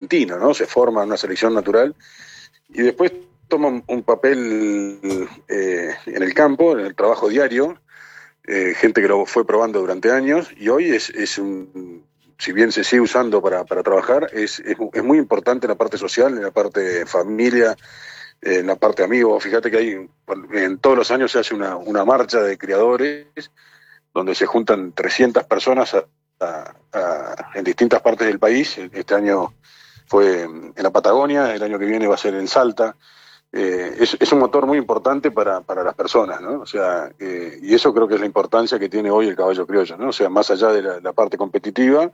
argentino, ¿no? Se forma en una selección natural y después toma un papel en el campo, en el trabajo diario, gente que lo fue probando durante años y hoy si bien se sigue usando para trabajar, es muy importante en la parte social, en la parte familia, en la parte amigos. Fíjate que en todos los años se hace una marcha de criadores donde se juntan 300 personas en distintas partes del país. Este año fue en la Patagonia, el año que viene va a ser en Salta. Es un motor muy importante para las personas, ¿no? O sea, y eso creo que es la importancia que tiene hoy el caballo criollo, ¿no? O sea, más allá de la parte competitiva,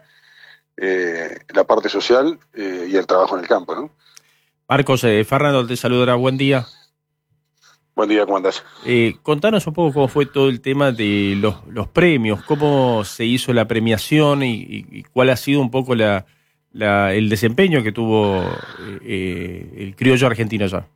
la parte social y el trabajo en el campo, ¿no? Marcos, Fernando te saludará, buen día. Buen día, ¿cómo andás? Contanos un poco cómo fue todo el tema de los premios, cómo se hizo la premiación y cuál ha sido un poco el desempeño que tuvo el criollo argentino ya.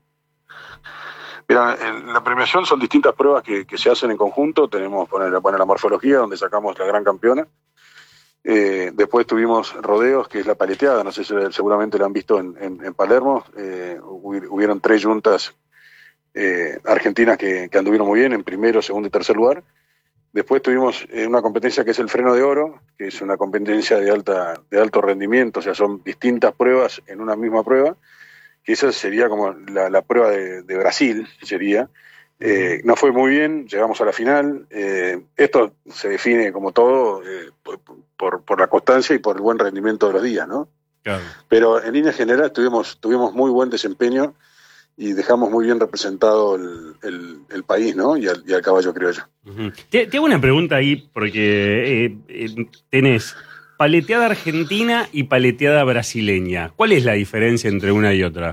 Mira, la premiación son distintas pruebas que se hacen en conjunto. Tenemos la morfología, donde sacamos la gran campeona. Después tuvimos rodeos, que es la paleteada, no sé si seguramente lo han visto en Palermo. Hubieron 3 yuntas argentinas que anduvieron muy bien en primero, segundo y tercer lugar. Después tuvimos una competencia que es el freno de oro, que es una competencia de alto rendimiento, o sea, son distintas pruebas en una misma prueba, que esa sería como la prueba de Brasil, sería. No fue muy bien, llegamos a la final. Esto se define como todo por la constancia y por el buen rendimiento de los días, ¿no? Claro. Pero en línea general tuvimos muy buen desempeño y dejamos muy bien representado el país, ¿no? Y al caballo criollo. Uh-huh. Te hago una pregunta ahí, porque tenés paleteada argentina y paleteada brasileña. ¿Cuál es la diferencia entre una y otra?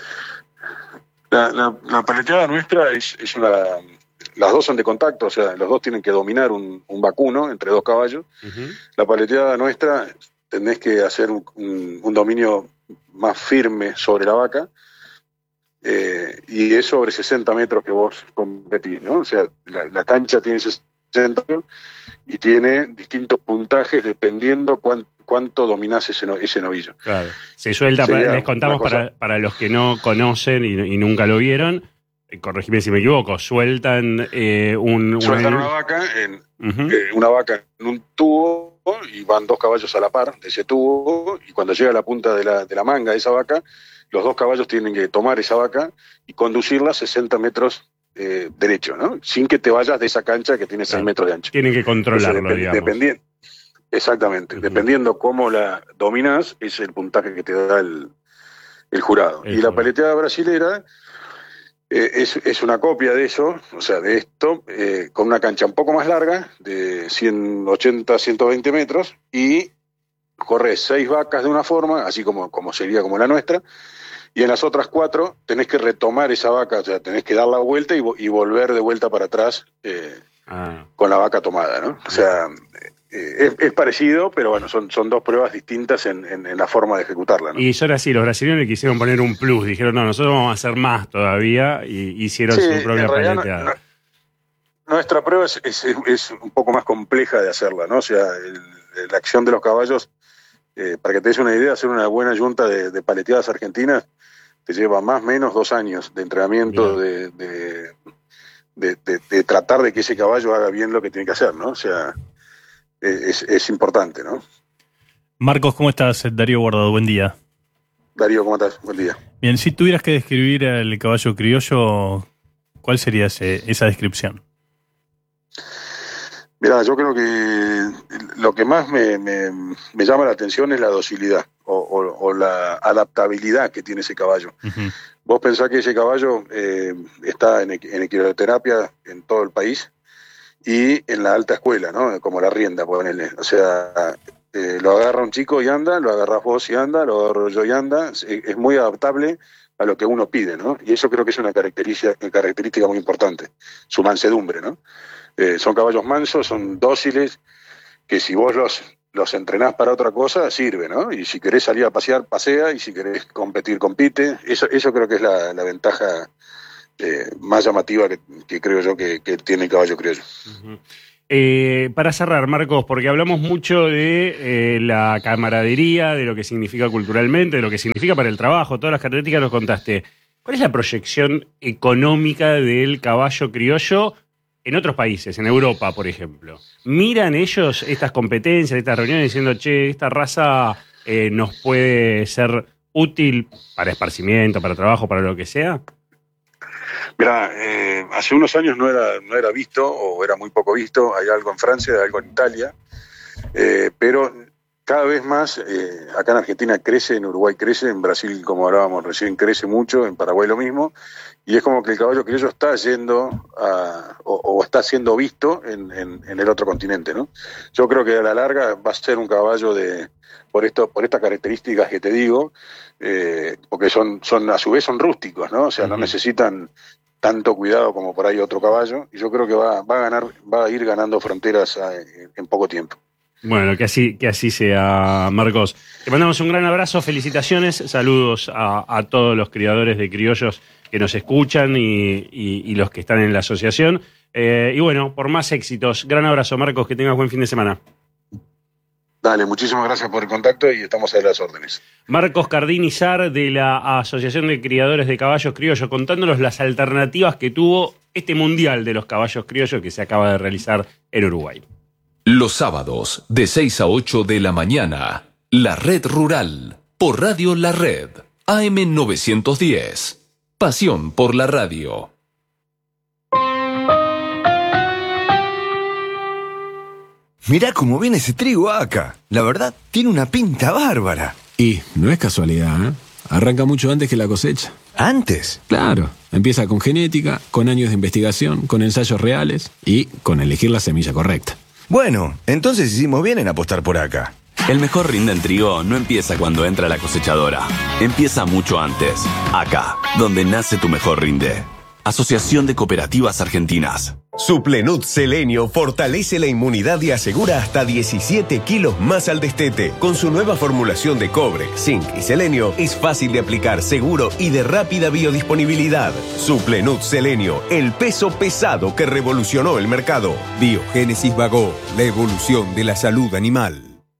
La paleteada nuestra es las dos son de contacto, o sea, los dos tienen que dominar un vacuno entre 2 caballos. Uh-huh. La paleteada nuestra tenés que hacer un dominio más firme sobre la vaca, y es sobre 60 metros que vos competís, ¿no? O sea, la cancha tiene 60 metros y tiene distintos puntajes dependiendo cuánto dominás ese novillo. Claro. Se suelta, les contamos para los que no conocen y nunca lo vieron, corregime si me equivoco, sueltan una vaca una vaca en un tubo y van 2 caballos a la par de ese tubo, y cuando llega a la punta de la manga de esa vaca, los 2 caballos tienen que tomar esa vaca y conducirla 60 metros derecho, ¿no? Sin que te vayas de esa cancha que tiene 6 metros de ancho. Tienen que controlarlo, digamos. Exactamente. Uh-huh. Dependiendo cómo la dominás, es el puntaje que te da el jurado. Y la paleteada brasilera es una copia de eso, o sea, de esto, con una cancha un poco más larga, de 180, 120 metros, y corres 6 vacas de una forma, así como sería como la nuestra, y en las otras 4 tenés que retomar esa vaca, o sea, tenés que dar la vuelta y volver de vuelta para atrás con la vaca tomada, ¿no? O sea, es parecido, pero bueno, son 2 pruebas distintas en la forma de ejecutarla, ¿no? Y eso era así, los brasileños le quisieron poner un plus, dijeron, no, nosotros vamos a hacer más todavía, y hicieron su propia paleteada. Nuestra prueba es un poco más compleja de hacerla, ¿no? O sea, la acción de los caballos, para que te des una idea, hacer una buena yunta de paleteadas argentinas te lleva más o menos 2 años de entrenamiento, de tratar de que ese caballo haga bien lo que tiene que hacer, ¿no? O sea, es importante, ¿no? Marcos, ¿cómo estás? Darío Guardado, buen día. Darío, ¿cómo estás? Buen día. Bien, si tuvieras que describir al caballo criollo, ¿cuál sería esa descripción? Mirá, yo creo que lo que más me llama la atención es la docilidad o la adaptabilidad que tiene ese caballo. Uh-huh. Vos pensás que ese caballo está en equinoterapia en todo el país y en la alta escuela, ¿no? Como la rienda, ponele. O sea, lo agarra un chico y anda, lo agarrás vos y anda, lo agarro yo y anda. Es muy adaptable a lo que uno pide, ¿no? Y eso creo que es una característica muy importante, su mansedumbre, ¿no? Son caballos mansos, son dóciles, que si vos los entrenás para otra cosa, sirve, ¿no? Y si querés salir a pasear, pasea, y si querés competir, compite. Eso creo que es la ventaja más llamativa que creo yo que tiene el caballo criollo. Uh-huh. Para cerrar, Marcos, porque hablamos mucho de la camaradería, de lo que significa culturalmente, de lo que significa para el trabajo, todas las características nos contaste. ¿Cuál es la proyección económica del caballo criollo en otros países, en Europa, por ejemplo? ¿Miran ellos estas competencias, estas reuniones diciendo, che, esta raza nos puede ser útil para esparcimiento, para trabajo, para lo que sea? Mirá, hace unos años no era visto, o era muy poco visto. Hay algo en Francia, hay algo en Italia, pero cada vez más acá en Argentina crece, en Uruguay crece, en Brasil, como hablábamos recién, crece mucho, en Paraguay lo mismo, y es como que el caballo criollo está yendo o está siendo visto en el otro continente, ¿no? Yo creo que a la larga va a ser un caballo por estas características que te digo, porque son a su vez son rústicos, ¿no? O sea, no necesitan tanto cuidado como por ahí otro caballo, y yo creo que va a ir ganando fronteras en poco tiempo. Bueno, que así sea, Marcos. Te mandamos un gran abrazo, felicitaciones, saludos a todos los criadores de criollos que nos escuchan y los que están en la asociación. Y bueno, por más éxitos. Gran abrazo, Marcos, que tengas buen fin de semana. Dale, muchísimas gracias por el contacto y estamos a las órdenes. Marcos Cardini Sar, de la Asociación de Criadores de Caballos Criollos, contándonos las alternativas que tuvo este Mundial de los Caballos Criollos que se acaba de realizar en Uruguay. Los sábados, de 6 a 8 de la mañana, La Red Rural, por Radio La Red, AM 910. Pasión por la radio. Mirá cómo viene ese trigo acá. La verdad, tiene una pinta bárbara. Y no es casualidad, ¿eh? Arranca mucho antes que la cosecha. ¿Antes? Claro, empieza con genética, con años de investigación, con ensayos reales y con elegir la semilla correcta. Bueno, entonces hicimos bien en apostar por acá. El mejor rinde en trigo no empieza cuando entra la cosechadora. Empieza mucho antes. Acá, donde nace tu mejor rinde. Asociación de Cooperativas Argentinas. Suplenut Selenio fortalece la inmunidad y asegura hasta 17 kilos más al destete. Con su nueva formulación de cobre, zinc y selenio, es fácil de aplicar, seguro y de rápida biodisponibilidad. Suplenut Selenio, el peso pesado que revolucionó el mercado. Biogénesis Bagó, la evolución de la salud animal.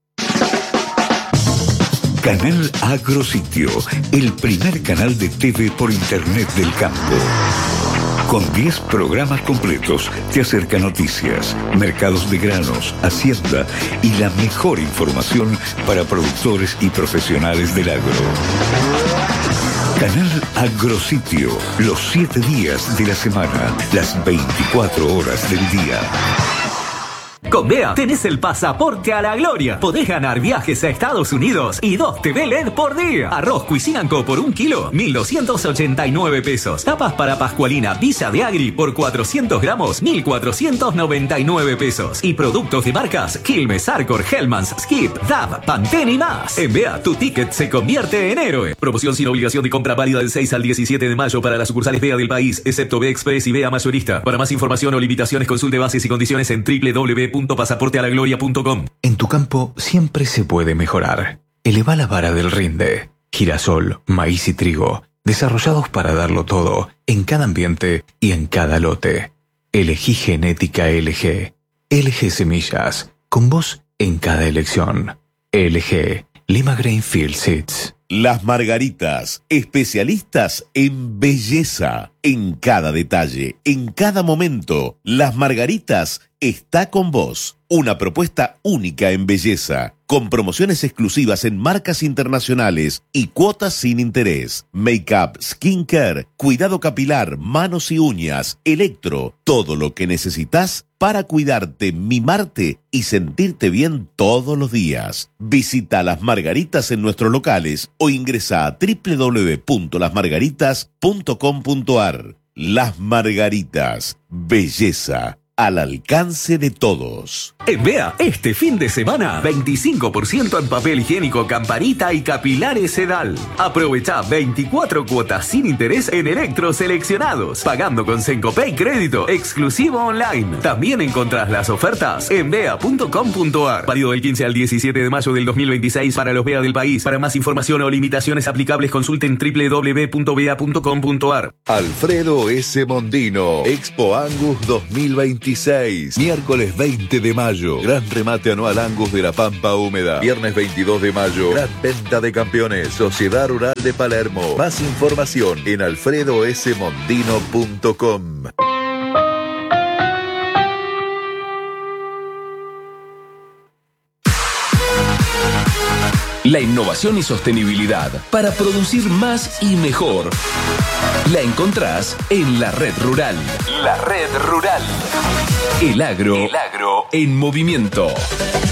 Canal Agrositio, el primer canal de TV por internet del campo. Con 10 programas completos te acerca noticias, mercados de granos, hacienda y la mejor información para productores y profesionales del agro. Canal Agrositio, los 7 días de la semana, las 24 horas del día. Con BEA tenés el pasaporte a la gloria. Podés ganar viajes a Estados Unidos y 2 TV LED por día. Arroz Cuisine & Co por 1 kilo, 1.289 pesos. Tapas para Pascualina Villa de Agri por 400 gramos, 1.499 pesos. Y productos de marcas Quilmes, Arcor, Hellmann's, Skip, DAB, Pantene y más. En BEA, tu ticket se convierte en héroe. Promoción sin obligación de compra válida del 6 al 17 de mayo para las sucursales BEA del país, excepto BEA Express y BEA Mayorista. Para más información o limitaciones, consulte bases y condiciones en www.pasaportealagloria.com. En tu campo siempre se puede mejorar. Eleva la vara del rinde. Girasol, maíz y trigo, desarrollados para darlo todo, en cada ambiente y en cada lote. Elegí genética LG. LG Semillas, con vos en cada elección. LG, Lima Grainfield Seeds. Las Margaritas, especialistas en belleza, en cada detalle, en cada momento. Las Margaritas está con vos. Una propuesta única en belleza, con promociones exclusivas en marcas internacionales y cuotas sin interés. Make-up, skincare, cuidado capilar, manos y uñas, electro, todo lo que necesitas para cuidarte, mimarte y sentirte bien todos los días. Visita Las Margaritas en nuestros locales o ingresa a www.lasmargaritas.com.ar. Las Margaritas, belleza al alcance de todos. En BEA, este fin de semana, 25% en papel higiénico Campanita y capilares Sedal. Aprovecha 24 cuotas sin interés en electros seleccionados, pagando con Sencopay crédito exclusivo online. También encontrás las ofertas en bea.com.ar. Válido del 15 al 17 de mayo del 2026 para los BEA del país. Para más información o limitaciones aplicables, consulten www.bea.com.ar. Alfredo S. Mondino, Expo Angus 2021. 26. Miércoles 20 de mayo. Gran remate anual Angus de la Pampa Húmeda. Viernes 22 de mayo. Gran venta de campeones. Sociedad Rural de Palermo. Más información en alfredosmondino.com. La innovación y sostenibilidad para producir más y mejor. La encontrás en La Red Rural. La Red Rural. El agro en movimiento.